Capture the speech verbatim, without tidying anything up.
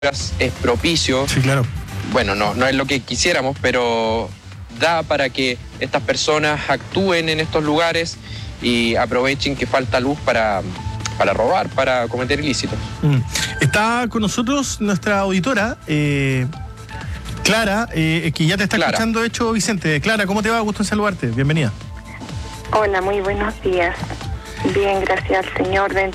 es propicio. Sí, claro. Bueno, no, no es lo que quisiéramos, pero da para que estas personas actúen en estos lugares y aprovechen que falta luz para, para robar, para cometer ilícitos. Mm. Está con nosotros nuestra auditora, eh, Clara, eh, que ya te está Clara. escuchando, de hecho, Vicente. Clara, ¿cómo te va? Gusto en saludarte. Bienvenida. Hola, muy buenos días. Bien, gracias al Señor.